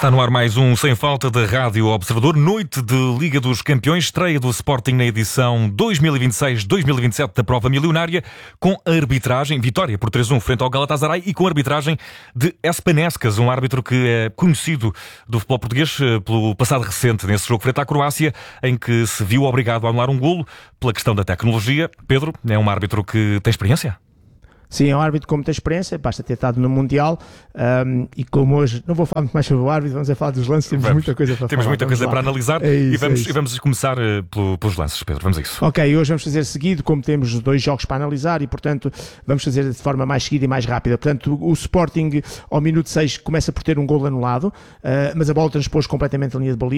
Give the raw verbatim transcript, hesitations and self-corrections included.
Está no ar mais um Sem Falta da Rádio Observador. Noite de Liga dos Campeões, estreia do Sporting na edição dois mil e vinte e seis dois mil e vinte e sete da prova milionária, com a arbitragem, vitória por três a um frente ao Galatasaray e com a arbitragem de Espanéscas, um árbitro que é conhecido do futebol português pelo passado recente nesse jogo frente à Croácia, em que se viu obrigado a anular um golo pela questão da tecnologia. Pedro, é um árbitro que tem experiência? Sim, é um árbitro com muita experiência, basta ter estado no Mundial, um, e como hoje não vou falar muito mais sobre o árbitro, vamos a falar dos lances, temos vamos. muita coisa para temos falar. Temos muita coisa lá. para analisar é isso, e, vamos, é e vamos começar uh, pelo, pelos lances, Pedro, vamos a isso. Ok, hoje vamos fazer seguido, como temos dois jogos para analisar e, portanto, vamos fazer de forma mais seguida e mais rápida. Portanto, o Sporting, ao minuto seis, começa por ter um golo anulado, uh, mas a bola transpôs completamente a linha de baliza.